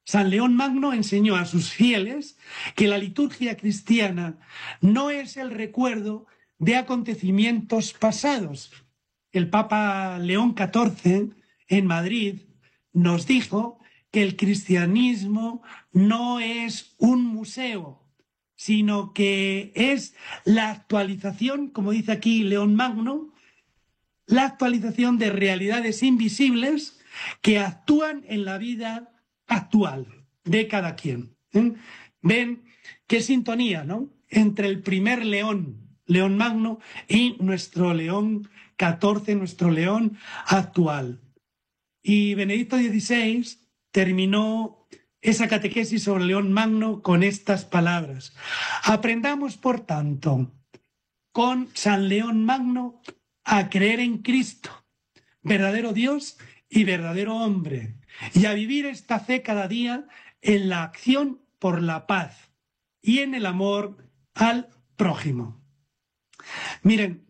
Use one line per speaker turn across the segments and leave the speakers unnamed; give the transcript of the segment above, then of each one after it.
San León Magno enseñó a sus fieles que la liturgia cristiana no es el recuerdo de acontecimientos pasados. El Papa León XIV en Madrid nos dijo que el cristianismo no es un museo, sino que es la actualización, como dice aquí León Magno, la actualización de realidades invisibles que actúan en la vida actual de cada quien. Ven qué sintonía, ¿no? Entre el primer León, León Magno, y nuestro León XIV, nuestro León actual. Y Benedicto XVI terminó esa catequesis sobre León Magno con estas palabras. Aprendamos, por tanto, con San León Magno a creer en Cristo, verdadero Dios y verdadero hombre, y a vivir esta fe cada día en la acción por la paz y en el amor al prójimo. Miren,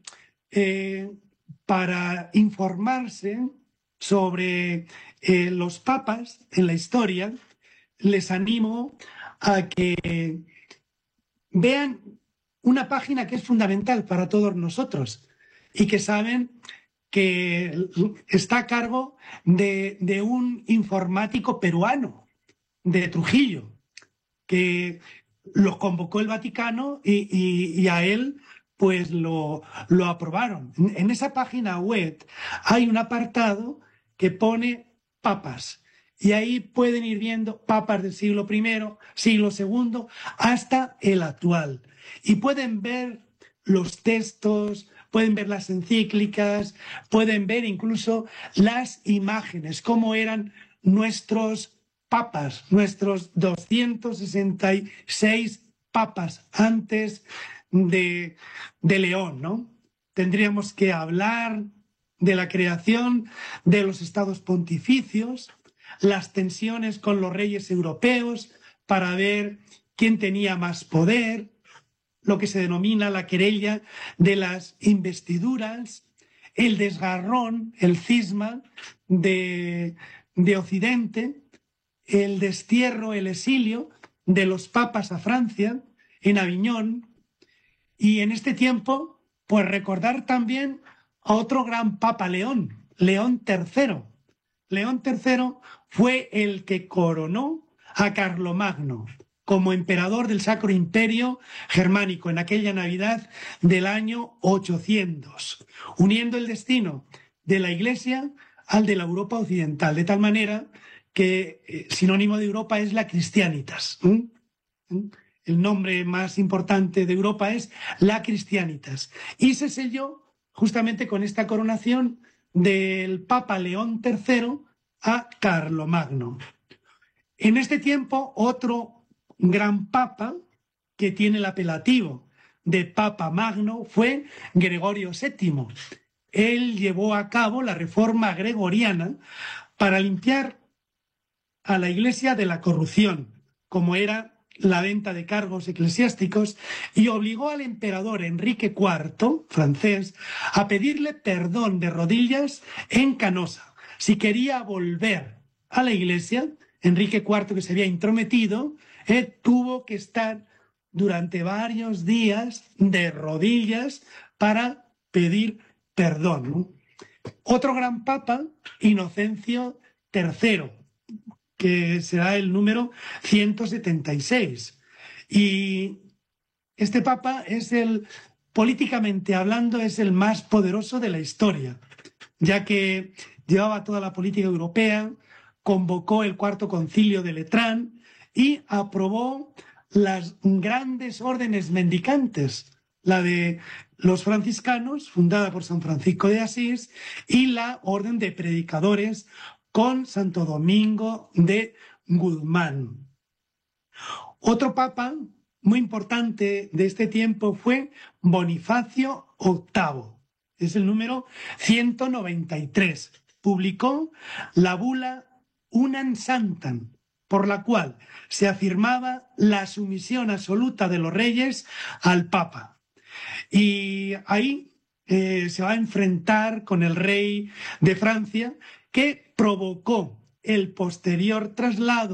para informarse sobre los papas en la historia, les animo a que vean una página que es fundamental para todos nosotros y que saben que está a cargo de un informático peruano, de Trujillo, que lo convocó el Vaticano y a él pues lo aprobaron. En esa página web hay un apartado que pone papas. Y ahí pueden ir viendo papas del siglo I, siglo II, hasta el actual. Y pueden ver los textos, pueden ver las encíclicas, pueden ver incluso las imágenes, cómo eran nuestros papas, nuestros 266 papas antes de León, ¿no? Tendríamos que hablar de la creación de los estados pontificios, las tensiones con los reyes europeos para ver quién tenía más poder, lo que se denomina la querella de las investiduras, el desgarrón, el cisma de Occidente, el destierro, el exilio de los papas a Francia, en Aviñón, y en este tiempo, pues recordar también a otro gran papa León, León III. León III fue el que coronó a Carlomagno como emperador del Sacro Imperio Germánico en aquella Navidad del año 800, uniendo el destino de la Iglesia al de la Europa occidental, de tal manera que sinónimo de Europa es la Christianitas. El nombre más importante de Europa es la Christianitas. Y se selló justamente con esta coronación del Papa León III a Carlomagno. En este tiempo, otro gran papa que tiene el apelativo de Papa Magno fue Gregorio VII. Él llevó a cabo la reforma gregoriana para limpiar a la Iglesia de la corrupción, como era la venta de cargos eclesiásticos, y obligó al emperador Enrique IV, francés, a pedirle perdón de rodillas en Canosa. Si quería volver a la Iglesia, Enrique IV, que se había intrometido, tuvo que estar durante varios días de rodillas para pedir perdón, ¿no? Otro gran papa, Inocencio III, que será el número 176. Y este papa es políticamente hablando, es el más poderoso de la historia, ya que llevaba toda la política europea, convocó el Cuarto Concilio de Letrán y aprobó las grandes órdenes mendicantes, la de los franciscanos, fundada por San Francisco de Asís, y la orden de predicadores con Santo Domingo de Guzmán. Otro papa muy importante de este tiempo fue Bonifacio VIII. Es el número 193. Publicó la bula Unam Santam, por la cual se afirmaba la sumisión absoluta de los reyes al papa. Y ahí se va a enfrentar con el rey de Francia, que provocó el posterior traslado